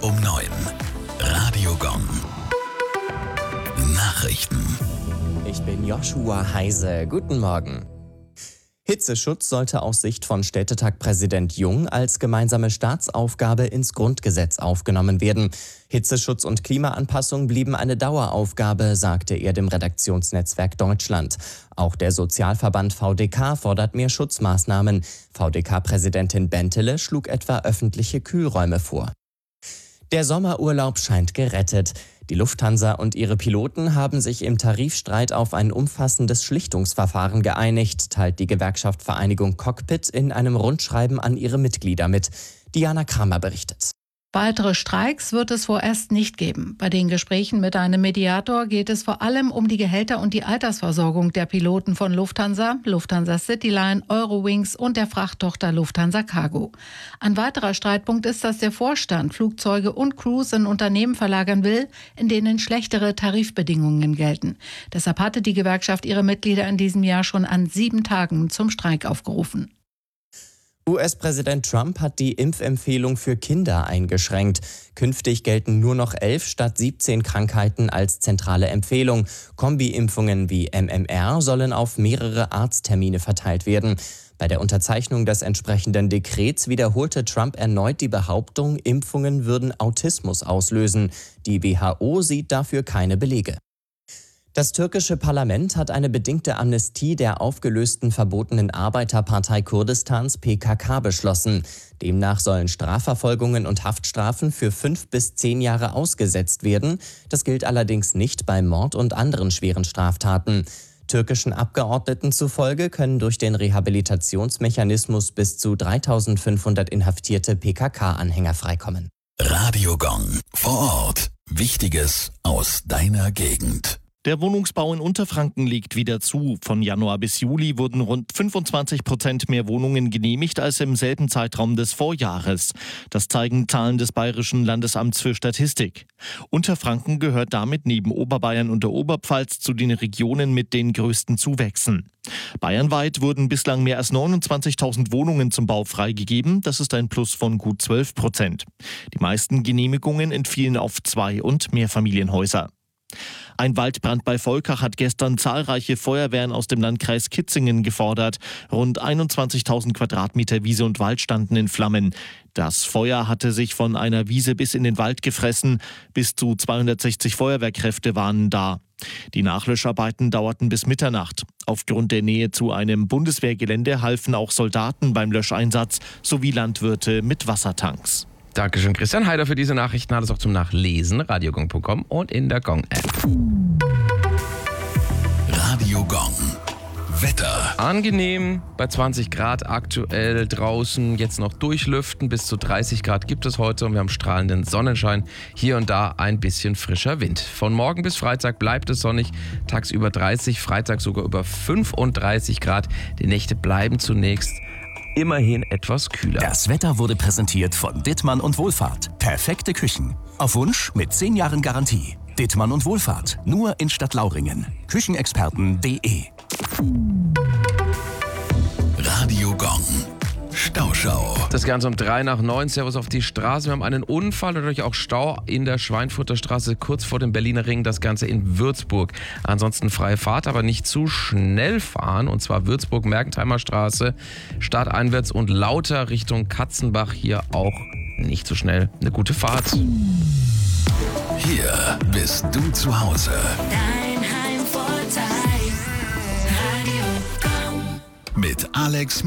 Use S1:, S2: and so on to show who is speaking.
S1: um 9. Radio Gong. Nachrichten.
S2: Ich bin Joshua Heise. Guten Morgen. Hitzeschutz sollte aus Sicht von Städtetag-Präsident Jung als gemeinsame Staatsaufgabe ins Grundgesetz aufgenommen werden. Hitzeschutz und Klimaanpassung blieben eine Daueraufgabe, sagte er dem Redaktionsnetzwerk Deutschland. Auch der Sozialverband VDK fordert mehr Schutzmaßnahmen. VDK-Präsidentin Bentele schlug etwa öffentliche Kühlräume vor. Der Sommerurlaub scheint gerettet. Die Lufthansa und ihre Piloten haben sich im Tarifstreit auf ein umfassendes Schlichtungsverfahren geeinigt, teilt die Gewerkschaft Vereinigung Cockpit in einem Rundschreiben an ihre Mitglieder mit. Diana Kramer berichtet.
S3: Weitere Streiks wird es vorerst nicht geben. Bei den Gesprächen mit einem Mediator geht es vor allem um die Gehälter und die Altersversorgung der Piloten von Lufthansa, Lufthansa Cityline, Eurowings und der Frachttochter Lufthansa Cargo. Ein weiterer Streitpunkt ist, dass der Vorstand Flugzeuge und Crews in Unternehmen verlagern will, in denen schlechtere Tarifbedingungen gelten. Deshalb hatte die Gewerkschaft ihre Mitglieder in diesem Jahr schon an 7 Tagen zum Streik aufgerufen.
S2: US-Präsident Trump hat die Impfempfehlung für Kinder eingeschränkt. Künftig gelten nur noch 11 statt 17 Krankheiten als zentrale Empfehlung. Kombi-Impfungen wie MMR sollen auf mehrere Arzttermine verteilt werden. Bei der Unterzeichnung des entsprechenden Dekrets wiederholte Trump erneut die Behauptung, Impfungen würden Autismus auslösen. Die WHO sieht dafür keine Belege. Das türkische Parlament hat eine bedingte Amnestie der aufgelösten verbotenen Arbeiterpartei Kurdistans PKK beschlossen. Demnach sollen Strafverfolgungen und Haftstrafen für 5 bis 10 Jahre ausgesetzt werden. Das gilt allerdings nicht bei Mord und anderen schweren Straftaten. Türkischen Abgeordneten zufolge können durch den Rehabilitationsmechanismus bis zu 3.500 inhaftierte PKK-Anhänger freikommen.
S1: Radio Gong. Vor Ort. Wichtiges aus deiner Gegend.
S4: Der Wohnungsbau in Unterfranken legt wieder zu. Von Januar bis Juli wurden rund 25% mehr Wohnungen genehmigt als im selben Zeitraum des Vorjahres. Das zeigen Zahlen des Bayerischen Landesamts für Statistik. Unterfranken gehört damit neben Oberbayern und der Oberpfalz zu den Regionen mit den größten Zuwächsen. Bayernweit wurden bislang mehr als 29.000 Wohnungen zum Bau freigegeben. Das ist ein Plus von gut 12%. Die meisten Genehmigungen entfielen auf 2- und Mehrfamilienhäuser. Ein Waldbrand bei Volkach hat gestern zahlreiche Feuerwehren aus dem Landkreis Kitzingen gefordert. Rund 21.000 Quadratmeter Wiese und Wald standen in Flammen. Das Feuer hatte sich von einer Wiese bis in den Wald gefressen. Bis zu 260 Feuerwehrkräfte waren da. Die Nachlöscharbeiten dauerten bis Mitternacht. Aufgrund der Nähe zu einem Bundeswehrgelände halfen auch Soldaten beim Löscheinsatz sowie Landwirte mit Wassertanks.
S5: Dankeschön, Christian Heider, für diese Nachrichten. Hat es auch zum Nachlesen, radiogong.com und in der Gong-App.
S1: Radio Gong. Wetter.
S5: Angenehm, bei 20 Grad aktuell draußen, jetzt noch durchlüften. Bis zu 30 Grad gibt es heute und wir haben strahlenden Sonnenschein. Hier und da ein bisschen frischer Wind. Von morgen bis Freitag bleibt es sonnig, tagsüber 30, Freitag sogar über 35 Grad. Die Nächte bleiben zunächst immerhin etwas kühler.
S6: Das Wetter wurde präsentiert von Dittmann und Wohlfahrt. Perfekte Küchen. Auf Wunsch mit 10 Jahren Garantie. Dittmann und Wohlfahrt. Nur in Stadtlauringen. Küchenexperten.de.
S1: Radio Gong. Stauschau.
S5: Das Ganze um 8:03. Servus auf die Straße. Wir haben einen Unfall und dadurch auch Stau in der Schweinfurter Straße kurz vor dem Berliner Ring. Das Ganze in Würzburg. Ansonsten freie Fahrt, aber nicht zu schnell fahren. Und zwar Würzburg-Mergentheimer Straße, stadteinwärts und Lauter Richtung Katzenbach. Hier auch nicht so schnell. Eine gute Fahrt.
S1: Hier bist du zu Hause.
S7: Dein Heimvorteil. Radio Gong.
S1: Mit Alex